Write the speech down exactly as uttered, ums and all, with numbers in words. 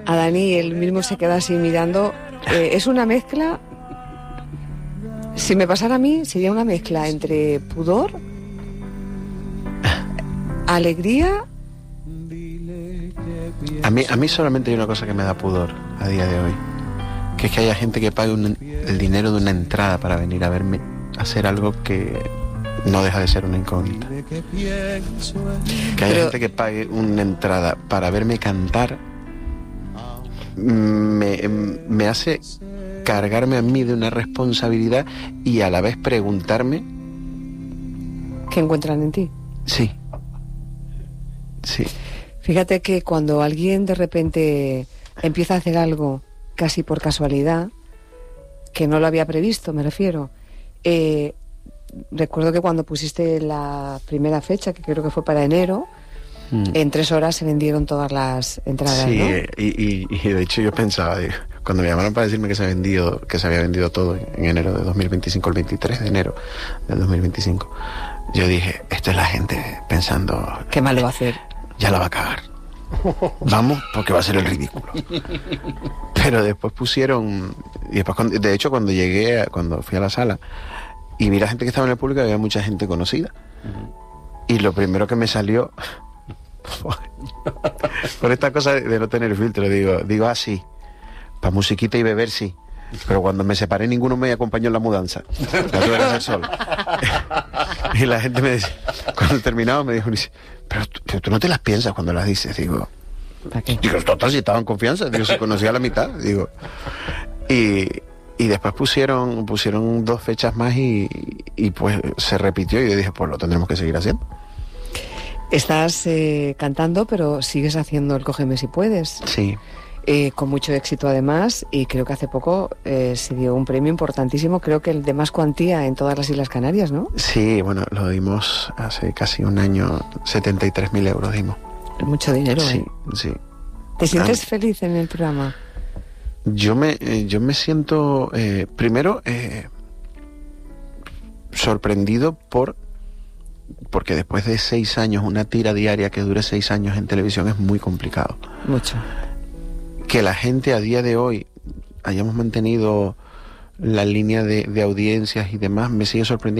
a Dani, él mismo se queda así mirando. Eh, es una mezcla, si me pasara a mí, sería una mezcla entre pudor, alegría. A mí, a mí solamente hay una cosa que me da pudor a día de hoy, que es que haya gente que pague un, el dinero de una entrada para venir a verme hacer algo que no deja de ser una incógnita. Que haya Pero... gente que pague una entrada para verme cantar me, me hace cargarme a mí de una responsabilidad y a la vez preguntarme... ¿Qué encuentran en ti? Sí. Sí. Fíjate que cuando alguien de repente empieza a hacer algo casi por casualidad, que no lo había previsto, me refiero, eh, recuerdo que cuando pusiste la primera fecha, que creo que fue para enero, mm. en tres horas se vendieron todas las entradas, sí, ¿no? y, y, y de hecho yo pensaba, digo, cuando me llamaron para decirme que se, ha vendido, que se había vendido todo en enero de dos mil veinticinco, el veintitrés de enero del dos mil veinticinco, yo dije, esto es la gente pensando... ¿Qué mal le va a hacer? Ya la va a cagar. Vamos, porque va a ser el ridículo. Pero después pusieron... Y después, cuando, de hecho, cuando llegué, cuando fui a la sala y vi la gente que estaba en el público, había mucha gente conocida. Uh-huh. Y lo primero que me salió... por esta cosa de no tener filtro, digo, digo así, ah, para musiquita y beber sí. Pero cuando me separé ninguno me acompañó en la mudanza. La tuve que hacer solo. Y la gente me decía, cuando terminaba me dijo, pero tú, pero tú no te las piensas cuando las dices. Digo, digo, total, si estaba en confianza, digo, se conocía a la mitad, digo. Y, y después pusieron pusieron dos fechas más y, y pues se repitió y yo dije, pues lo tendremos que seguir haciendo. Estás eh, cantando, pero sigues haciendo el Cógeme si puedes. Sí. Eh, con mucho éxito además, y creo que hace poco eh, se dio un premio importantísimo, creo que el de más cuantía en todas las Islas Canarias, ¿no? Sí, bueno, lo dimos hace casi un año, setenta y tres mil euros dimos. Mucho dinero, sí, ¿eh? Sí. ¿Te sientes ah, feliz en el programa? Yo me, eh, yo me siento, eh, primero, eh, sorprendido por... porque después de seis años, una tira diaria que dure seis años en televisión es muy complicado. Mucho. Que la gente a día de hoy hayamos mantenido la línea de, de audiencias y demás, me sigue sorprendiendo.